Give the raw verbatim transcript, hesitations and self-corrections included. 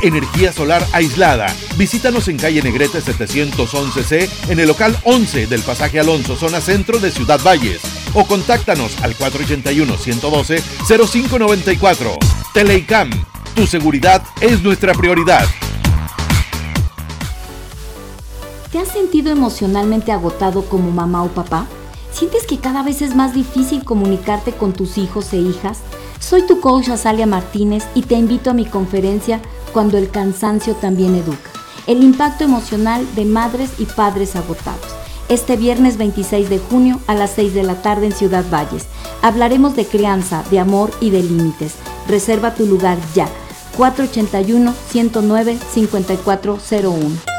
energía solar aislada. Visítanos en calle Negrete setecientos once C, en el local once del Pasaje Alonso, zona centro de Ciudad Valles. O contáctanos al cuatro ocho uno, uno uno dos, cero cinco nueve cuatro. Telecam, tu seguridad es nuestra prioridad. ¿Te has sentido emocionalmente agotado como mamá o papá? ¿Sientes que cada vez es más difícil comunicarte con tus hijos e hijas? Soy tu coach Azalia Martínez y te invito a mi conferencia Cuando el cansancio también educa. El impacto emocional de madres y padres agotados. Este viernes veintiséis de junio a las seis de la tarde en Ciudad Valles. Hablaremos de crianza, de amor y de límites. Reserva tu lugar ya. cuatro ocho uno, uno cero nueve, cinco cuatro cero uno.